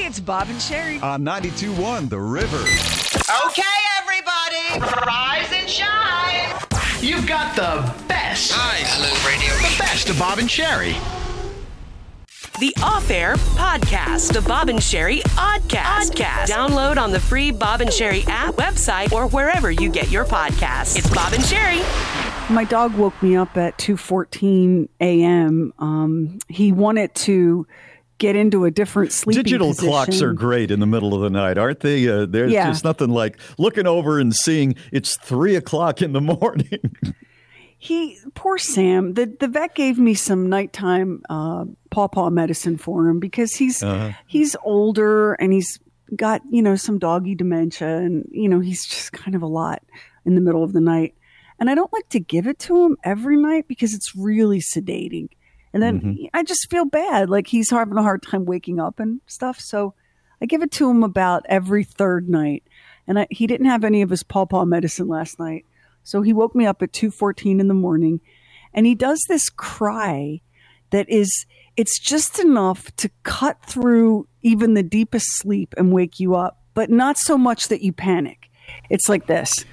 it's Bob and Sherry. On 92.1 The River. Okay, everybody, rise and shine. You've got the best. Hi, hello, radio. The best of Bob and Sherry. The Off-Air Podcast, the Bob and Sherry Oddcast. Download on the free Bob and Sherry app, website, or wherever you get your podcasts. It's Bob and Sherry. My dog woke me up at 2:14 a.m. He wanted to get into a different sleeping Digital position. clocks are great in the middle of the night, aren't they? There's just nothing like looking over and seeing it's 3 o'clock in the morning. Poor Sam. The vet gave me some nighttime paw medicine for him because he's older and he's got, some doggy dementia and, he's just kind of a lot in the middle of the night. And I don't like to give it to him every night because it's really sedating. And then I just feel bad, like he's having a hard time waking up and stuff. So I give it to him about every third night. And he didn't have any of his paw medicine last night. So he woke me up at 2:14 in the morning. And he does this cry that it's just enough to cut through even the deepest sleep and wake you up, but not so much that you panic. It's like this.